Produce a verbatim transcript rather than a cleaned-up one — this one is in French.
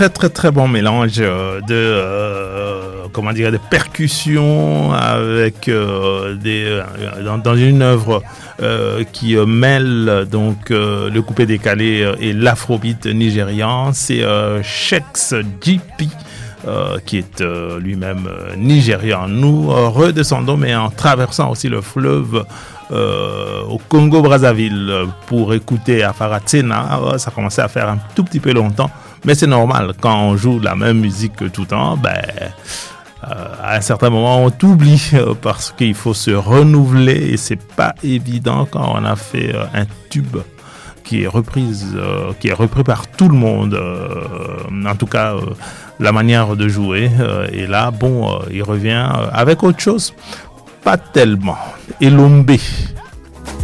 très très très bon mélange de euh, comment dire, de percussions avec euh, des euh, dans, dans une œuvre euh, qui euh, mêle donc euh, le coupé décalé euh, et l'afrobeat nigérian. C'est euh, Shex G P. Euh, qui est euh, lui-même euh, nigérian. Nous euh, redescendons, mais en traversant aussi le fleuve euh, au Congo-Brazzaville pour écouter Afara Tsena. Euh, ça commençait à faire un tout petit peu longtemps, mais c'est normal. Quand on joue la même musique tout le temps, ben, euh, à un certain moment, on t'oublie euh, parce qu'il faut se renouveler et c'est pas évident quand on a fait euh, un tube qui est reprise, euh, qui est repris par tout le monde. Euh, en tout cas, euh, la manière de jouer. Euh, et là, bon, euh, il revient euh, avec autre chose. Pas tellement. Elombe